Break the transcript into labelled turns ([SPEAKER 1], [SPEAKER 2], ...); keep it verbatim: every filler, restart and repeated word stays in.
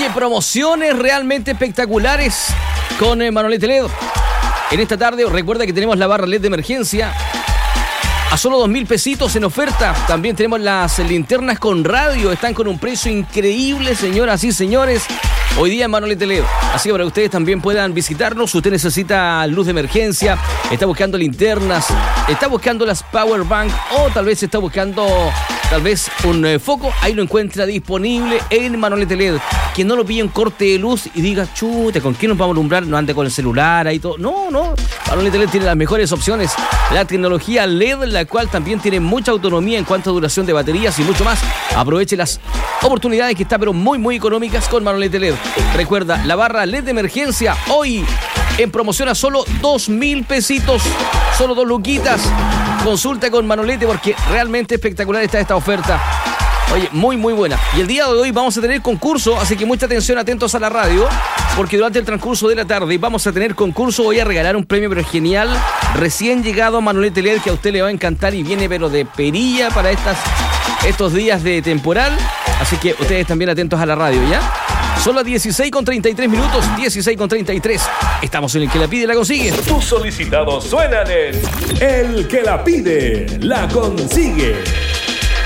[SPEAKER 1] Oye, promociones realmente espectaculares con eh, Manolete L E D. En esta tarde, recuerda que tenemos la barra L E D de emergencia a solo dos mil pesitos en oferta. También tenemos las linternas con radio. Están con un precio increíble, señoras y señores. Hoy día en Manolete L E D. Así que para que ustedes también puedan visitarnos. Si usted necesita luz de emergencia, está buscando linternas, está buscando las power bank o tal vez está buscando tal vez un eh, foco, ahí lo encuentra disponible en Manolete L E D. Que no lo pille en corte de luz y diga, chute, ¿con quién nos vamos a alumbrar? No ande con el celular ahí todo. No, no. Manolete L E D tiene las mejores opciones. La tecnología L E D, la cual también tiene mucha autonomía en cuanto a duración de baterías y mucho más. Aproveche las oportunidades que está, pero muy, muy económicas con Manolete L E D. Recuerda, la barra L E D de emergencia hoy en promoción a solo dos mil pesitos. Solo dos luquitas. Consulta con Manolete porque realmente espectacular está esta oferta. Oye, muy, muy buena. Y el día de hoy vamos a tener concurso, así que mucha atención, atentos a la radio, porque durante el transcurso de la tarde vamos a tener concurso. Voy a regalar un premio, pero genial, recién llegado a Manolete L E D, que a usted le va a encantar y viene, pero de perilla para estas, estos días de temporal. Así que ustedes también atentos a la radio, ¿ya? Son las dieciséis con treinta y tres minutos, dieciséis con treinta y tres. Estamos en El que la pide, la consigue.
[SPEAKER 2] Tus solicitados suenan en El que la pide, la consigue.